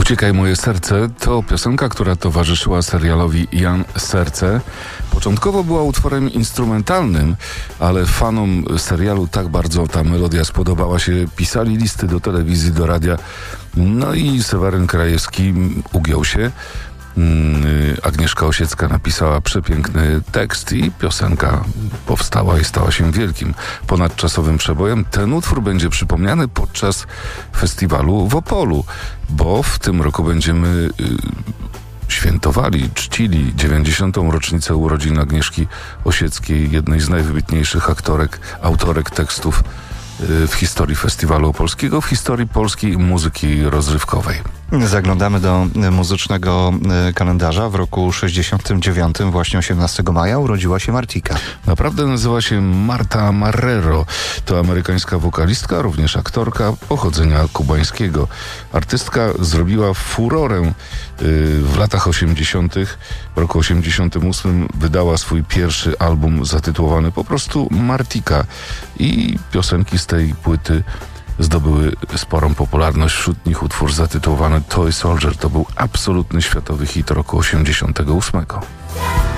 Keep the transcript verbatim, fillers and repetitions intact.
Uciekaj moje serce to piosenka, która towarzyszyła serialowi Jan Serce. Początkowo była utworem instrumentalnym, ale fanom serialu tak bardzo ta melodia spodobała się, pisali listy do telewizji, do radia, no i Seweryn Krajewski ugiął się. Agnieszka Osiecka napisała przepiękny tekst i piosenka powstała i stała się wielkim, ponadczasowym przebojem. Ten utwór będzie przypomniany podczas festiwalu w Opolu, bo w tym roku będziemy y, świętowali, czcili dziewięćdziesiątą rocznicę urodzin Agnieszki Osieckiej, jednej z najwybitniejszych aktorek, autorek tekstów y, w historii festiwalu opolskiego, w historii polskiej muzyki rozrywkowej. Zaglądamy do muzycznego kalendarza. W roku sześćdziesiątym dziewiątym, właśnie osiemnastego maja, urodziła się Martika. Naprawdę nazywa się Marta Marrero. To amerykańska wokalistka, również aktorka pochodzenia kubańskiego. Artystka zrobiła furorę yy, w latach osiemdziesiątych. W roku osiemdziesiątym ósmym wydała swój pierwszy album zatytułowany po prostu Martika. I piosenki z tej płyty zdobyły sporą popularność. Wśród nich utwór zatytułowany Toy Soldier. To był absolutny światowy hit roku osiemdziesiątego ósmego.